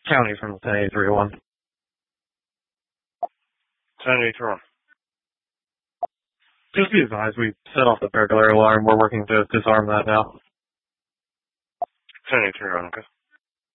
County from 1083-1. 1083-1. Just be advised, we set off the burglary alarm. We're working to disarm that now. 1083-1, okay.